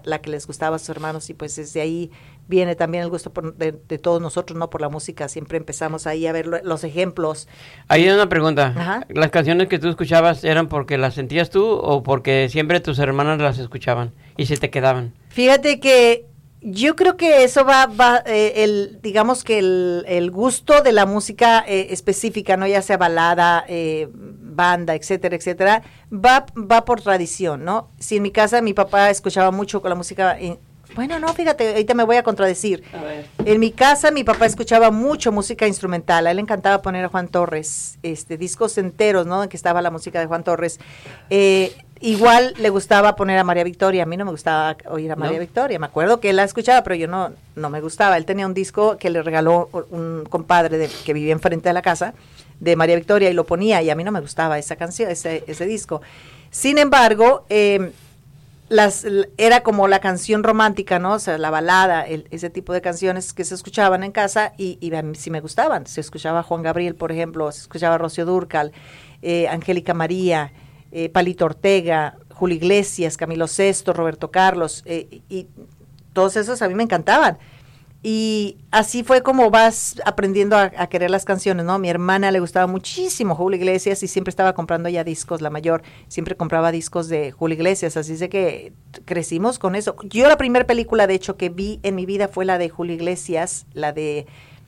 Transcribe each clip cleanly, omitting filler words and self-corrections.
la que les gustaba a sus hermanos, y pues desde ahí viene también el gusto de todos nosotros, ¿no? Por la música, siempre empezamos ahí a ver los ejemplos. Ahí hay una pregunta. Ajá. ¿Las canciones que tú escuchabas eran porque las sentías tú o porque siempre tus hermanas las escuchaban y se te quedaban? Fíjate que yo creo que eso digamos que el gusto de la música específica, no, ya sea balada, banda, etcétera, etcétera, va por tradición, ¿no? Si en mi casa mi papá escuchaba mucho con la música, bueno, no, fíjate, ahorita me voy a contradecir. A ver. En mi casa mi papá escuchaba mucho música instrumental, a él le encantaba poner a Juan Torres, discos enteros, ¿no? En que estaba la música de Juan Torres. Igual le gustaba poner a María Victoria. A mí no me gustaba oír a María Victoria. Me acuerdo que él la escuchaba, pero yo no me gustaba. Él tenía un disco que le regaló un compadre que vivía enfrente de la casa, de María Victoria, y lo ponía, y a mí no me gustaba esa canción, ese disco. Sin embargo, era como la canción romántica, ¿no? O sea, la balada, ese tipo de canciones que se escuchaban en casa, y a mí sí me gustaban. Se escuchaba Juan Gabriel, por ejemplo, se escuchaba Rocío Dúrcal, Angélica María, Palito Ortega, Julio Iglesias, Camilo Sesto, Roberto Carlos, y todos esos a mí me encantaban. Y así fue como vas aprendiendo a querer las canciones, ¿no? Mi hermana le gustaba muchísimo Julio Iglesias y siempre estaba comprando ella discos, la mayor siempre compraba discos de Julio Iglesias, así es de que crecimos con eso. Yo la primera película, de hecho, que vi en mi vida fue la de Julio Iglesias, la de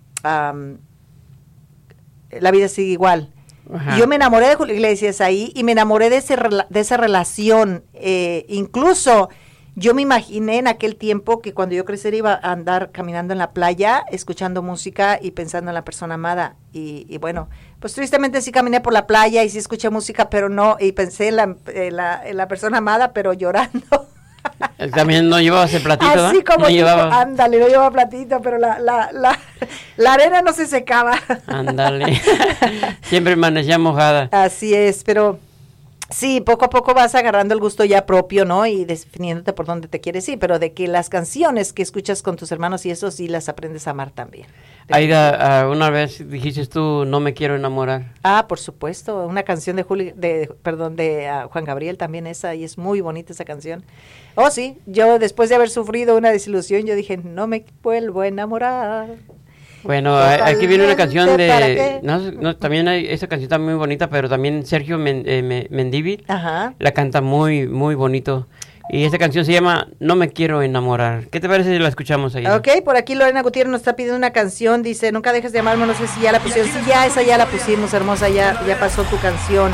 La vida sigue igual. Ajá. Yo me enamoré de Julio Iglesias ahí y me enamoré de esa relación. Incluso yo me imaginé en aquel tiempo que cuando yo creciera iba a andar caminando en la playa, escuchando música y pensando en la persona amada. Y bueno, pues tristemente sí caminé por la playa y sí escuché música, pero no, y pensé en la persona amada, pero llorando. También no llevabas el platito, ¿no? Así como no llevaba. Ándale, no llevaba platito, pero la arena no se secaba. Ándale, siempre amanecía mojada. Así es, pero sí, poco a poco vas agarrando el gusto ya propio, ¿no? Y definiéndote por dónde te quieres ir, pero de que las canciones que escuchas con tus hermanos y eso sí las aprendes a amar también. Aida, una vez dijiste tú, no me quiero enamorar. Ah, por supuesto, una canción de Juan Gabriel también esa, y es muy bonita esa canción. Oh, sí, yo después de haber sufrido una desilusión, yo dije, no me vuelvo a enamorar. Bueno, aquí viene una canción de... también hay esa canción está muy bonita, pero también Sergio Mendívil la canta muy, muy bonito. Y esta canción se llama No me quiero enamorar. ¿Qué te parece si la escuchamos ahí? Ok, por aquí Lorena Gutiérrez nos está pidiendo una canción. Dice, nunca dejes de amarme, no sé si ya la pusieron. Sí, esa ya la pusimos, hermosa, ya pasó tu canción.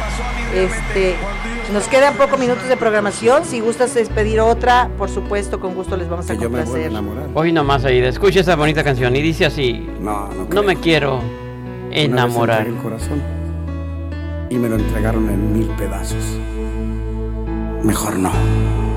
Nos quedan pocos minutos de programación. Si gustas despedir otra, por supuesto, con gusto les vamos a complacer. Hoy nomás, Aida, escucha esa bonita canción y dice así: No me quiero enamorar. Una vez entregué el corazón y me lo entregaron en 1000 pedazos. Mejor no.